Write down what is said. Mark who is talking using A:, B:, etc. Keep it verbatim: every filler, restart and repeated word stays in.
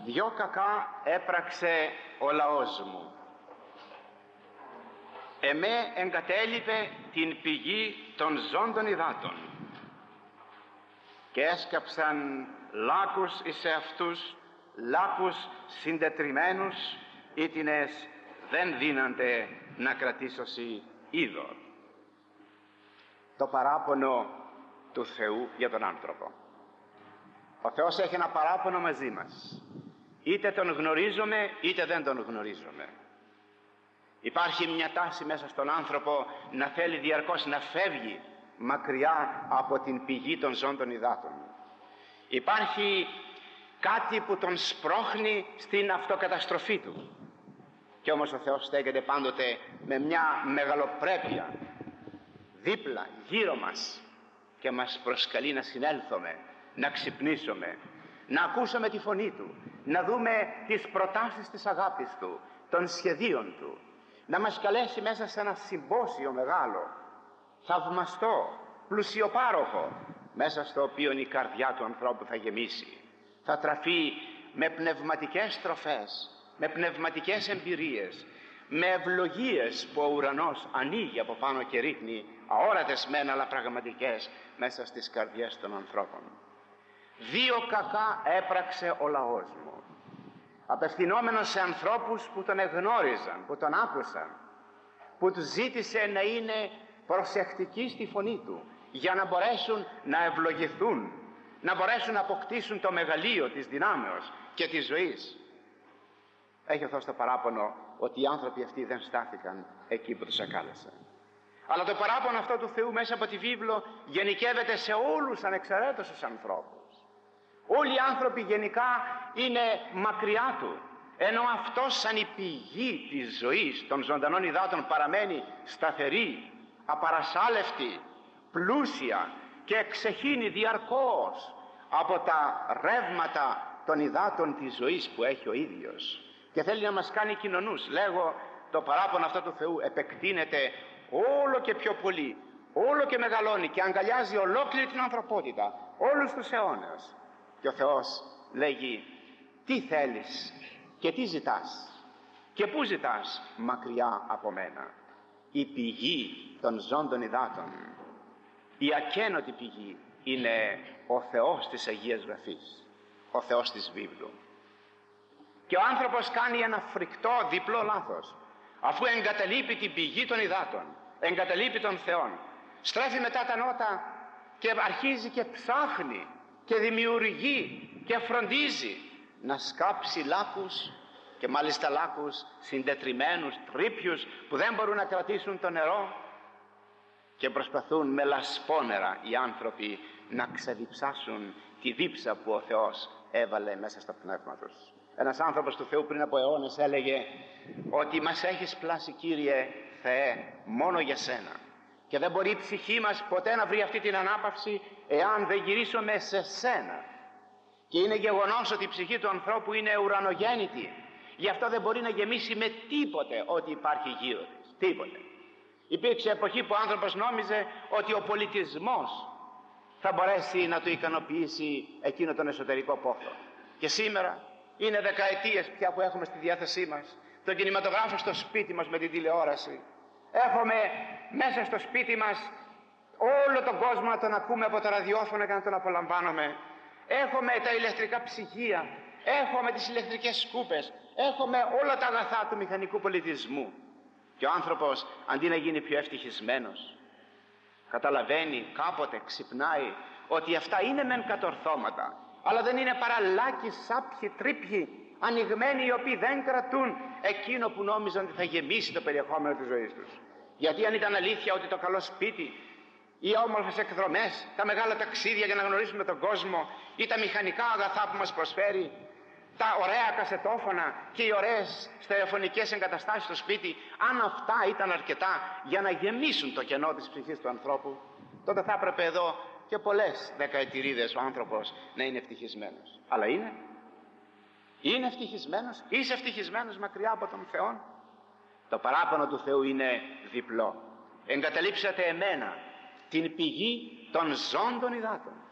A: Δυο κακά έπραξε ο λαός μου. Εμέ εγκατέλειπε την πηγή των ζώντων υδάτων και έσκαψαν λάκους εις εαυτούς, λάκους συντετριμμένους, ήτινες δεν δύνανται να κρατήσωσι είδωρ. Το παράπονο του Θεού για τον άνθρωπο. Ο Θεός έχει ένα παράπονο μαζί μας. Είτε τον γνωρίζουμε είτε δεν τον γνωρίζουμε. Υπάρχει μια τάση μέσα στον άνθρωπο να θέλει διαρκώς να φεύγει μακριά από την πηγή των ζώντων υδάτων. Υπάρχει κάτι που τον σπρώχνει στην αυτοκαταστροφή του. Και όμως ο Θεός στέκεται πάντοτε με μια μεγαλοπρέπεια δίπλα, γύρω μας, και μας προσκαλεί να συνέλθουμε, να ξυπνήσουμε, να ακούσουμε τη φωνή Του, να δούμε τις προτάσεις της αγάπης Του, των σχεδίων Του, να μας καλέσει μέσα σε ένα συμπόσιο μεγάλο, θαυμαστό, πλουσιοπάροχο, μέσα στο οποίο η καρδιά του ανθρώπου θα γεμίσει, θα τραφεί με πνευματικές τροφές, με πνευματικές εμπειρίες, με ευλογίες που ο ουρανός ανοίγει από πάνω και ρίχνει, αόρατες μεν αλλά πραγματικές, μέσα στις καρδιές των ανθρώπων. Δύο κακά έπραξε ο λαός μου, απευθυνόμενος σε ανθρώπους που τον εγνώριζαν, που τον άκουσαν, που τους ζήτησε να είναι προσεκτικοί στη φωνή του, για να μπορέσουν να ευλογηθούν, να μπορέσουν να αποκτήσουν το μεγαλείο της δυνάμεως και της ζωής. Έχει ο Θεός το παράπονο ότι οι άνθρωποι αυτοί δεν στάθηκαν εκεί που τους εκάλεσε. Αλλά το παράπονο αυτό του Θεού μέσα από τη βίβλο γενικεύεται σε όλους ανεξαιρέτως τους ανθρώπους. Όλοι οι άνθρωποι γενικά είναι μακριά Του, ενώ αυτός σαν η πηγή της ζωής των ζωντανών υδάτων παραμένει σταθερή, απαρασάλευτη, πλούσια και εξεχύνει διαρκώς από τα ρεύματα των υδάτων της ζωής που έχει ο ίδιος και θέλει να μας κάνει κοινωνούς. Λέγω, το παράπονο αυτό του Θεού επεκτείνεται όλο και πιο πολύ, όλο και μεγαλώνει και αγκαλιάζει ολόκληρη την ανθρωπότητα, όλους τους αιώνες. Και ο Θεός λέγει, τι θέλεις και τι ζητάς και πού ζητάς? Μακριά από μένα. Η πηγή των ζώντων υδάτων, η ακένωτη πηγή, είναι ο Θεός της Αγίας Γραφής, ο Θεός της βίβλου. Και ο άνθρωπος κάνει ένα φρικτό διπλό λάθος. Αφού εγκαταλείπει την πηγή των υδάτων, εγκαταλείπει τον Θεόν, στρέφει μετά τα νότα και αρχίζει και ψάχνει και δημιουργεί και φροντίζει να σκάψει λάκους, και μάλιστα λάκους συντετριμμένους, τρίπιους, που δεν μπορούν να κρατήσουν το νερό, και προσπαθούν με λασπόνερα οι άνθρωποι να ξεδιψάσουν τη δίψα που ο Θεός έβαλε μέσα στο πνεύμα τους. Ένας άνθρωπος του Θεού πριν από αιώνες έλεγε ότι μας έχεις πλάσει, Κύριε Θεέ, μόνο για Σένα, και δεν μπορεί η ψυχή μας ποτέ να βρει αυτή την ανάπαυση εάν δεν γυρίσουμε σε Σένα. Και είναι γεγονός ότι η ψυχή του ανθρώπου είναι ουρανογέννητη, γι' αυτό δεν μπορεί να γεμίσει με τίποτε ό,τι υπάρχει γύρω της, τίποτε. Υπήρξε εποχή που ο άνθρωπος νόμιζε ότι ο πολιτισμός θα μπορέσει να του ικανοποιήσει εκείνο τον εσωτερικό πόθο. Και σήμερα είναι δεκαετίες πια που έχουμε στη διάθεσή μας τον κινηματογράφο στο σπίτι μας με την τηλεόραση. Έχουμε μέσα στο σπίτι μας όλο τον κόσμο να τον ακούμε από τα ραδιόφωνα και να τον απολαμβάνουμε. Έχουμε τα ηλεκτρικά ψυγεία, έχουμε τις ηλεκτρικές σκούπες, έχουμε όλα τα αγαθά του μηχανικού πολιτισμού. Και ο άνθρωπος, αντί να γίνει πιο ευτυχισμένος, καταλαβαίνει, κάποτε ξυπνάει ότι αυτά είναι μεν κατορθώματα, αλλά δεν είναι παρά λάκοι, σάπιοι, τρίπιοι, ανοιγμένοι, οι οποίοι δεν κρατούν εκείνο που νόμιζαν ότι θα γεμίσει το περιεχόμενο της ζωής τους. Γιατί αν ήταν αλήθεια ότι το καλό σπίτι, οι όμορφες εκδρομές, τα μεγάλα ταξίδια για να γνωρίσουμε τον κόσμο, ή τα μηχανικά αγαθά που μας προσφέρει, τα ωραία κασετόφωνα και οι ωραίες στερεοφωνικές εγκαταστάσεις στο σπίτι, αν αυτά ήταν αρκετά για να γεμίσουν το κενό της ψυχής του ανθρώπου, τότε θα έπρεπε εδώ και πολλές δεκαετηρίδες ο άνθρωπος να είναι ευτυχισμένος. Αλλά είναι. Είναι ευτυχισμένος, είσαι ευτυχισμένος μακριά από τον Θεό? Το παράπονο του Θεού είναι διπλό. Εγκαταλείψατε εμένα, την πηγή των ζώντων υδάτων.